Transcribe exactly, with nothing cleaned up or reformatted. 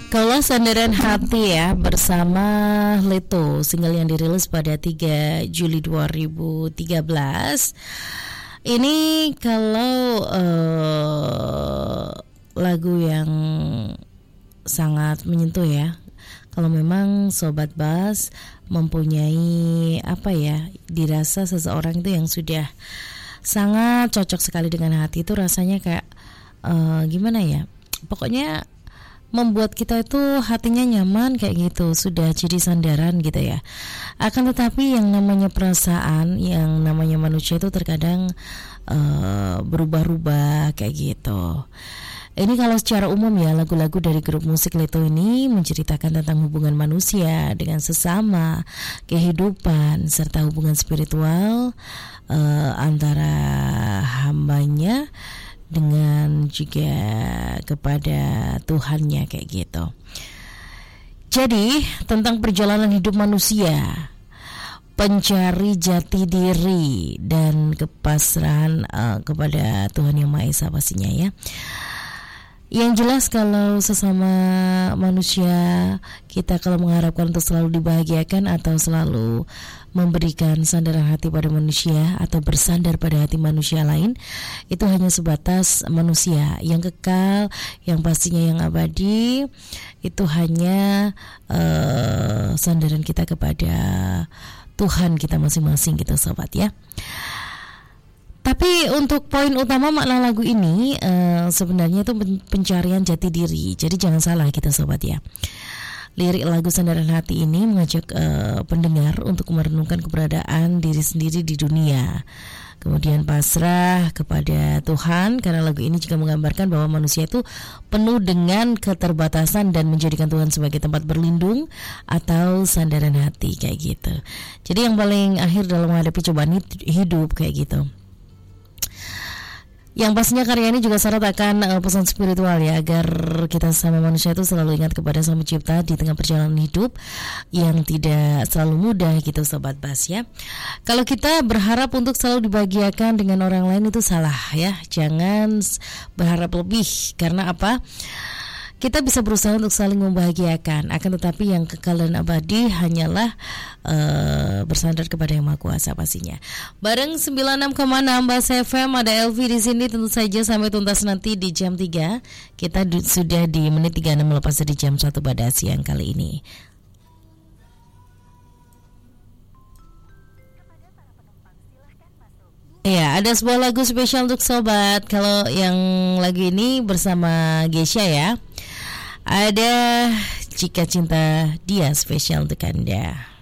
Kaulah Sandaran Hati ya, bersama Leto, single yang dirilis pada tiga Juli dua ribu tiga belas. Ini kalau uh, lagu yang sangat menyentuh ya. Kalau memang Sobat Bas mempunyai apa ya, dirasa seseorang itu yang sudah sangat cocok sekali dengan hati, itu rasanya kayak uh, gimana ya, pokoknya membuat kita itu hatinya nyaman kayak gitu, sudah jadi sandaran gitu ya. Akan tetapi yang namanya perasaan, yang namanya manusia itu terkadang uh, berubah-ubah kayak gitu. Ini kalau secara umum ya, lagu-lagu dari grup musik Leto ini menceritakan tentang hubungan manusia dengan sesama, kehidupan, serta hubungan spiritual uh, antara hambanya dengan juga kepada Tuhannya kayak gitu. Jadi tentang perjalanan hidup manusia, pencari jati diri dan kepasrahan uh, kepada Tuhan Yang Maha Esa pastinya ya. Yang jelas kalau sesama manusia, kita kalau mengharapkan untuk selalu dibahagiakan atau selalu memberikan sandaran hati pada manusia atau bersandar pada hati manusia lain, itu hanya sebatas manusia yang kekal, yang pastinya yang abadi. Itu hanya uh, sandaran kita kepada Tuhan kita masing-masing gitu sobat ya. Tapi untuk poin utama makna lagu ini uh, sebenarnya itu pencarian jati diri. Jadi jangan salah kita sobat ya. Lirik lagu Sandaran Hati ini mengajak uh, pendengar untuk merenungkan keberadaan diri sendiri di dunia, kemudian pasrah kepada Tuhan, karena lagu ini juga menggambarkan bahwa manusia itu penuh dengan keterbatasan dan menjadikan Tuhan sebagai tempat berlindung atau sandaran hati kayak gitu. Jadi yang paling akhir dalam menghadapi cobaan hidup kayak gitu. Yang pastinya karya ini juga syarat akan uh, pesan spiritual ya, agar kita sama manusia itu selalu ingat kepada Sang Pencipta di tengah perjalanan hidup yang tidak selalu mudah gitu sobat Bas ya. Kalau kita berharap untuk selalu dibahagiakan dengan orang lain itu salah ya. Jangan berharap lebih, karena apa? Kita bisa berusaha untuk saling membahagiakan, akan tetapi yang kekal dan abadi hanyalah uh, bersandar kepada Yang Maha Kuasa pastinya. Bareng sembilan puluh enam koma enam Bas F M, ada Elvi di sini tentu saja sampai tuntas nanti di jam tiga. Kita du- sudah di menit tiga puluh enam lepas dari jam satu pada siang kali ini. Ya, ada sebuah lagu spesial untuk sobat. Kalau yang lagu ini bersama Gesha ya. Ada Jika Cinta Dia, spesial untuk Anda.